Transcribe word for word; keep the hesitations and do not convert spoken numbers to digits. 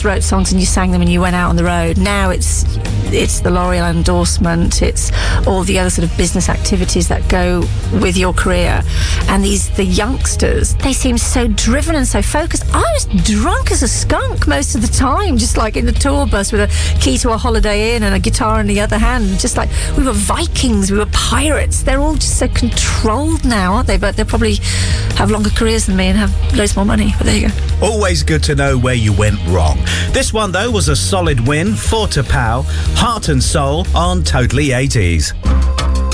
just wrote songs and you sang them and you went out on the road. Now it's it's the L'Oreal endorsement, it's all the other sort of business activities that go with your career. And these the youngsters, they seem so driven and so focused. I was drunk as a skunk most of the time, just like in the tour bus with a key to a Holiday Inn and a guitar in the other hand, just like we were Vikings, we were pirates. They're all just so controlled now, aren't they? But they'll probably have longer careers than me and have loads more money. But there you go. Always good to know where you went wrong. This one, though, was a solid win. Four to Pow, Heart and Soul on Totally eighties.